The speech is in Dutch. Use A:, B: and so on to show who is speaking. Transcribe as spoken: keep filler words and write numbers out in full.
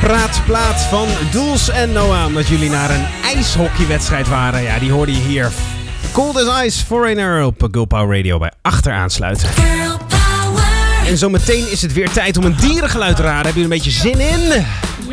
A: praatplaat van Doels en Noah. Omdat jullie naar een ijshockeywedstrijd waren. Ja, die hoorde je hier. Cold as Ice, Foreigner op Girl Power Radio bij Achteraansluiten. En zometeen is het weer tijd om een dierengeluid te raden. Hebben jullie een beetje zin in?